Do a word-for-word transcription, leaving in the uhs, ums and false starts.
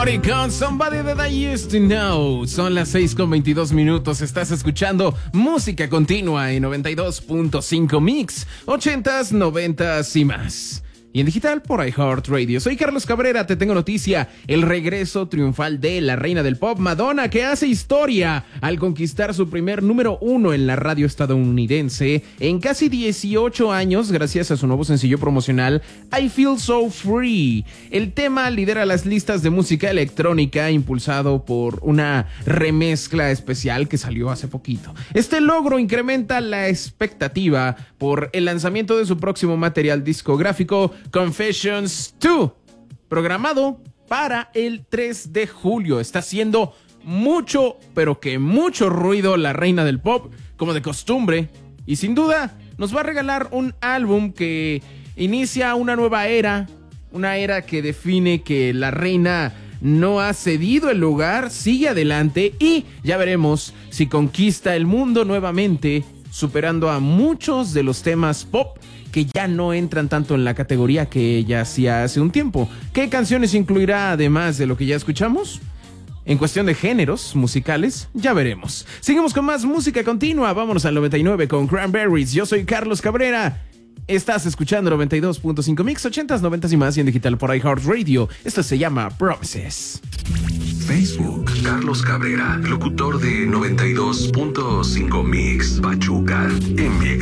Con Somebody That I Used to Know. Son las seis con veintidós minutos. Estás escuchando música continua en noventa y dos punto cinco Mix, ochentas, noventas y más. Y en digital por iHeartRadio. Soy Carlos Cabrera, te tengo noticia. El regreso triunfal de la reina del pop, Madonna, que hace historia al conquistar su primer número uno en la radio estadounidense en casi dieciocho años, gracias a su nuevo sencillo promocional I Feel So Free. El tema lidera las listas de música electrónica, impulsado por una remezcla especial que salió hace poquito. Este logro incrementa la expectativa por el lanzamiento de su próximo material discográfico, Confessions dos, programado para el tres de julio. Está haciendo mucho, pero que mucho ruido la reina del pop, como de costumbre, y sin duda nos va a regalar un álbum que inicia una nueva era, una era que define que la reina no ha cedido el lugar, sigue adelante y ya veremos si conquista el mundo nuevamente, superando a muchos de los temas pop que ya no entran tanto en la categoría que ella hacía hace un tiempo. ¿Qué canciones incluirá además de lo que ya escuchamos? En cuestión de géneros musicales, ya veremos. Seguimos con más música continua. Vámonos al noventa y nueve con Cranberries. Yo soy Carlos Cabrera. Estás escuchando noventa y dos punto cinco Mix, ochentas, noventas y más, y en digital por iHeartRadio. Esto se llama Promises. Facebook, Carlos Cabrera, locutor de noventa y dos punto cinco Mix, Pachuca, en Mix.